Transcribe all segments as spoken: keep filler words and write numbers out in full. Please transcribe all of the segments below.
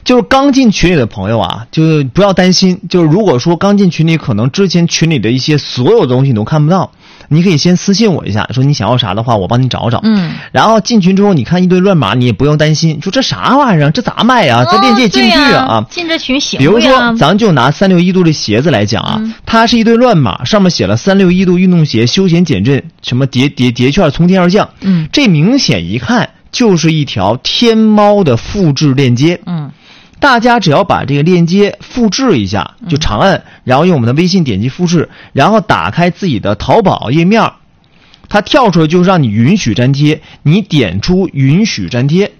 就是刚进群里的朋友啊，就不要担心，就是如果说刚进群里，可能之前群里的一些所有东西你都看不到，你可以先私信我一下，说你想要啥的话，我帮你找找。 嗯， 然后进群之后，你看一堆乱码，你也不用担心，说这啥玩意儿，这咋卖呀？这链接进不去啊！ 啊进这群行比如说，咱就拿三六一度的鞋子来讲啊， 嗯、 它是一堆乱码，上面写了三六一度运动鞋休闲减震，什么叠叠叠券从天而降， 嗯， 这明显一看就是一条天猫的复制链接， 嗯。 大家只要把这个链接复制一下，就长按，然后用我们的微信点击复制，然后打开自己的淘宝页面，它跳出来就是让你允许粘贴，你点出允许粘贴。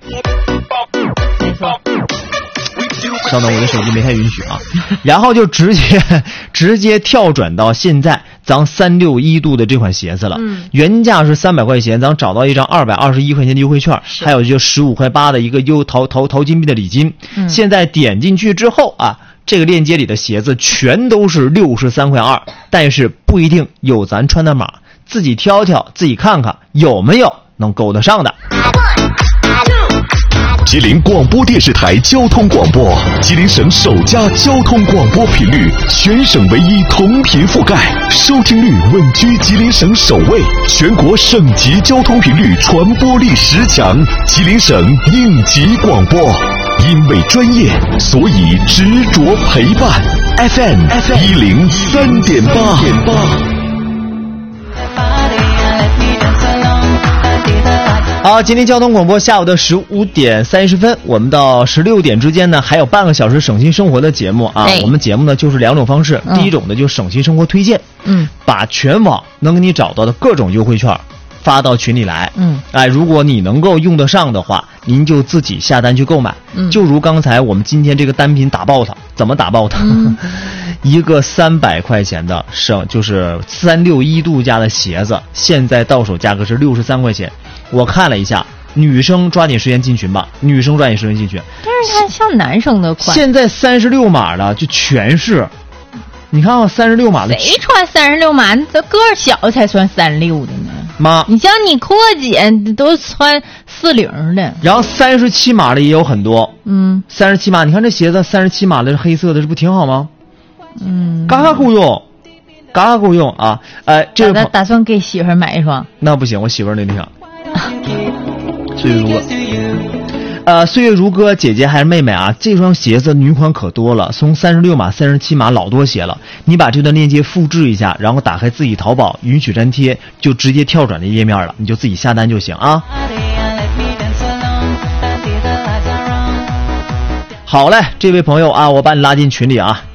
稍等，我的手机没太允许啊。然后就直接直接跳转到现在咱三六一度的这款鞋子了， 嗯， 原价是三百块钱，咱找到一张二百二十一块钱的优惠券，还有就十五块八的一个优淘淘淘金币的礼金。 嗯， 现在点进去之后啊，这个链接里的鞋子全都是六十三块二，但是不一定有咱穿的码，自己挑挑，自己看看有没有能够得上的。 吉林广播电视台交通广播，吉林省首家交通广播频率，全省唯一同频覆盖，收听率稳居吉林省首位，全国省级交通频率传播力十强，吉林省应急广播。因为专业，所以执着陪伴。F M 一零三点八。 好，吉林交通广播下午的十五点三十分，我们到十六点之间呢，还有半个小时省心生活的节目啊。我们节目呢就是两种方式， 嗯、 第一种呢就是省心生活推荐， 嗯， 把全网能给你找到的各种优惠券发到群里来， 嗯， 哎，如果你能够用得上的话，您就自己下单去购买。 嗯， 就如刚才我们今天这个单品打爆它，怎么打爆它？ 嗯、 一个三百块钱的省就是三六一度家的鞋子，现在到手价格是六十三块钱。我看了一下，女生抓紧时间进群吧，女生抓紧时间进群。 但是它像男生的款。 现在三十六码的就全是，你看啊，三十六码的。 谁穿三十六码？这个儿小才穿三六的呢。 妈， 你像你阔姐都穿四零的。 然后三十七码的也有很多。 嗯， 三十七码，你看这鞋子三十七码的是黑色的，这不挺好吗？ 嗯， 嘎嘎够用。嘎嘎够用啊！哎，这个打打算给媳妇儿买一双。 那不行，我媳妇儿那里想。岁月如歌，呃，岁月如歌姐姐还是妹妹啊？这双鞋子女款可多了，从三十六码、三十七码老多鞋了。你把这段链接复制一下，然后打开自己淘宝，允许粘贴，就直接跳转这页面了，你就自己下单就行啊。好嘞，这位朋友啊，我把你拉进群里啊。